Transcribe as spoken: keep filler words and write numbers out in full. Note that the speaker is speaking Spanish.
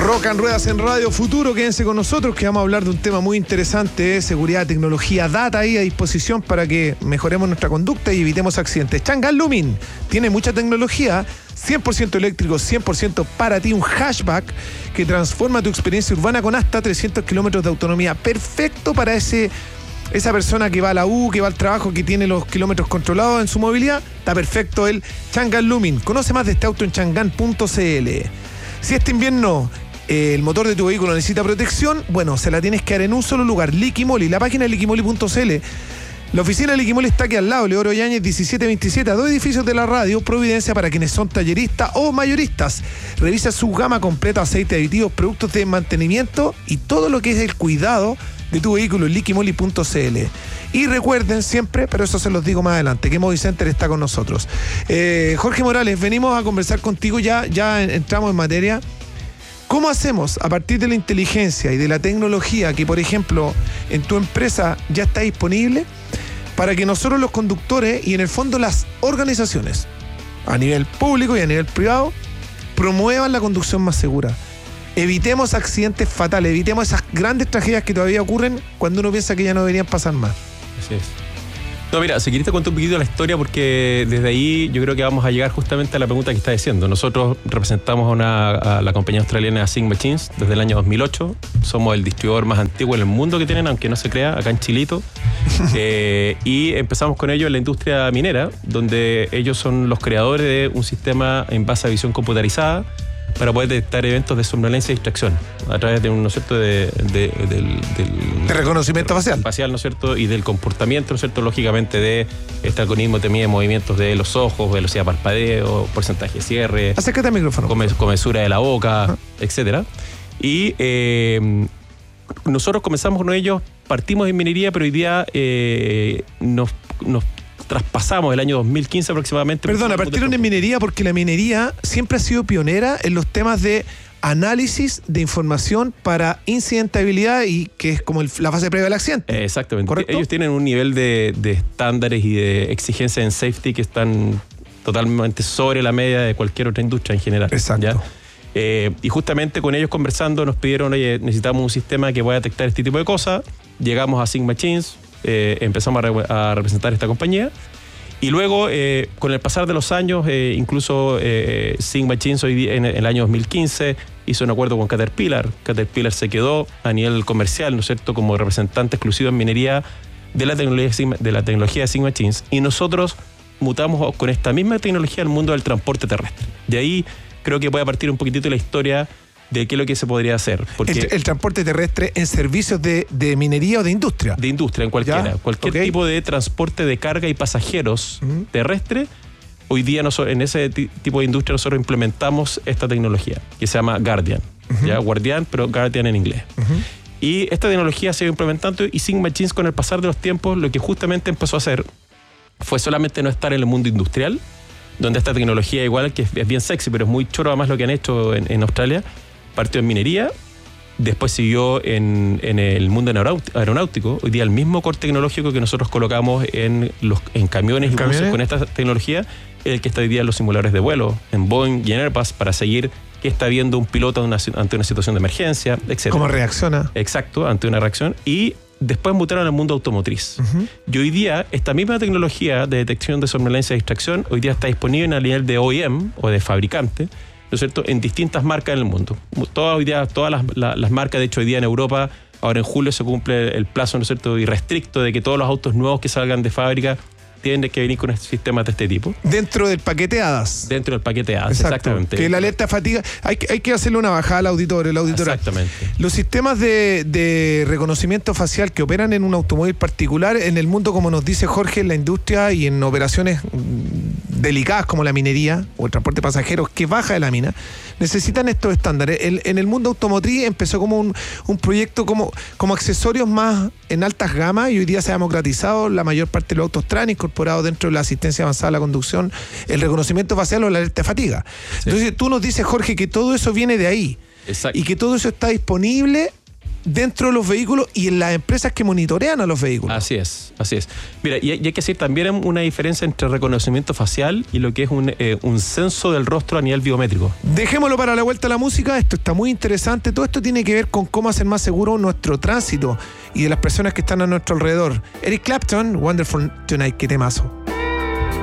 Rock and Ruedas en Radio Futuro, quédense con nosotros que vamos a hablar de un tema muy interesante, ¿eh? Seguridad, tecnología, data ahí a disposición para que mejoremos nuestra conducta y evitemos accidentes. Chang'an Lumin tiene mucha tecnología, cien por ciento eléctrico, cien por ciento para ti, un hatchback que transforma tu experiencia urbana con hasta trescientos kilómetros de autonomía, perfecto para ese... esa persona que va a la U, que va al trabajo, que tiene los kilómetros controlados en su movilidad, está perfecto el Chang'an Lumin. Conoce más de este auto en chang'an punto c l. Si este invierno eh, el motor de tu vehículo necesita protección, bueno, se la tienes que dar en un solo lugar, Liquimoli, la página es liquimoli punto c l. La oficina de Liquimoli está aquí al lado, Leodoro Yáñez diecisiete veintisiete, a dos edificios de la radio, Providencia, para quienes son talleristas o mayoristas. Revisa su gama completa, aceite, aditivos, productos de mantenimiento y todo lo que es el cuidado de tu vehículo en liquimoli punto c l. Y recuerden siempre, pero eso se los digo más adelante, que Movicenter está con nosotros. Eh, Jorge Morales, venimos a conversar contigo, ya, ya entramos en materia. ¿Cómo hacemos a partir de la inteligencia y de la tecnología que, por ejemplo, en tu empresa ya está disponible, para que nosotros los conductores y en el fondo las organizaciones, a nivel público y a nivel privado, promuevan la conducción más segura? Evitemos accidentes fatales, evitemos esas grandes tragedias que todavía ocurren cuando uno piensa que ya no deberían pasar más. Así es. No, mira, si querés te cuento un poquito la historia, porque desde ahí yo creo que vamos a llegar justamente a la pregunta que estás diciendo. Nosotros representamos a, una, a la compañía australiana Async Machines desde el año dos mil ocho. Somos el distribuidor más antiguo en el mundo que tienen, aunque no se crea, acá en Chilito. eh, y empezamos con ellos en la industria minera, donde ellos son los creadores de un sistema en base a visión computarizada para poder detectar eventos de somnolencia y distracción a través de un, ¿no es cierto?, de, de, del, del de reconocimiento facial. facial, ¿no es cierto?, y del comportamiento, ¿no es cierto?, lógicamente de este algoritmo te mide movimientos de los ojos, velocidad de parpadeo, porcentaje de cierre, acércate al micrófono, come, comesura de la boca, uh-huh. etcétera. Y eh, nosotros comenzamos con ellos, partimos en minería, pero hoy día eh, nos, nos traspasamos el año dos mil quince aproximadamente. Perdona, partieron en minería porque la minería siempre ha sido pionera en los temas de análisis de información para incidentabilidad, y que es como el, la fase previa del accidente. Eh, exactamente. ¿Correcto? Ellos tienen un nivel de, de estándares y de exigencia en safety que están totalmente sobre la media de cualquier otra industria en general. Exacto. ¿Ya? Eh, y justamente con ellos conversando nos pidieron, oye, necesitamos un sistema que pueda detectar este tipo de cosas. Llegamos a Async Machines. Eh, empezamos a, re- a representar esta compañía y luego eh, con el pasar de los años eh, incluso eh, Async Machines hoy día, en el año dos mil quince hizo un acuerdo con Caterpillar. Caterpillar se quedó a nivel comercial, ¿no es cierto?, como representante exclusivo en minería de la tecnología de la tecnología de Async Machines, y nosotros mutamos con esta misma tecnología al mundo del transporte terrestre. De ahí creo que puede partir un poquitito la historia de qué es lo que se podría hacer. Porque el, el transporte terrestre en servicios de, de minería o de industria. De industria, en cualquiera. ¿Ya? Cualquier Okay. tipo de transporte de carga y pasajeros uh-huh. terrestre. Hoy día nosotros, en ese t- tipo de industria nosotros implementamos esta tecnología que se llama Guardian. Uh-huh. ¿Ya? Guardián, pero Guardian en inglés. Uh-huh. Y esta tecnología se ha ido implementando, y Async Machines con el pasar de los tiempos lo que justamente empezó a hacer fue solamente no estar en el mundo industrial, donde esta tecnología igual, que es bien sexy, pero es muy choro además lo que han hecho en, en Australia. Partió en minería, después siguió en, en el mundo aeronáutico. Hoy día el mismo core tecnológico que nosotros colocamos en, los, en camiones y buses con esta tecnología es el que está hoy día en los simuladores de vuelo, en Boeing y en Airbus, para seguir qué está viendo un piloto una, ante una situación de emergencia, etcétera. ¿Cómo reacciona? Exacto, ante una reacción. Y después mutaron al mundo automotriz. Uh-huh. Y hoy día esta misma tecnología de detección de somnolencia y distracción hoy día está disponible a nivel de O E M o de fabricante, ¿no es cierto?, en distintas marcas en el mundo. Todas, hoy día, todas las, las, las marcas, de hecho hoy día en Europa, ahora en julio se cumple el plazo, ¿no es cierto?, irrestricto de que todos los autos nuevos que salgan de fábrica tienen que venir con sistemas de este tipo. Dentro del paquete A D A S. Dentro del paquete A D A S, exacto, exactamente. Que la alerta de fatiga, hay, hay que hacerle una bajada al auditor, el auditor. Exactamente. Los sistemas de, de reconocimiento facial que operan en un automóvil particular, en el mundo, como nos dice Jorge, en la industria y en operaciones delicadas como la minería o el transporte de pasajeros que baja de la mina, necesitan estos estándares. El, en el mundo automotriz empezó como un, un proyecto como, como accesorios más en altas gamas, y hoy día se ha democratizado. La mayor parte de los autos traen incorporados dentro de la asistencia avanzada a la conducción el reconocimiento facial o la alerta de fatiga. Sí. Entonces tú nos dices, Jorge, que todo eso viene de ahí. Exacto. Y que todo eso está disponible dentro de los vehículos y en las empresas que monitorean a los vehículos. Así es, así es. Mira, y hay, y hay que decir también una diferencia entre reconocimiento facial y lo que es un, eh, un censo del rostro a nivel biométrico. Dejémoslo para la vuelta a la música. Esto está muy interesante. Todo esto tiene que ver con cómo hacer más seguro nuestro tránsito y de las personas que están a nuestro alrededor. Eric Clapton, Wonderful Tonight, qué temazo.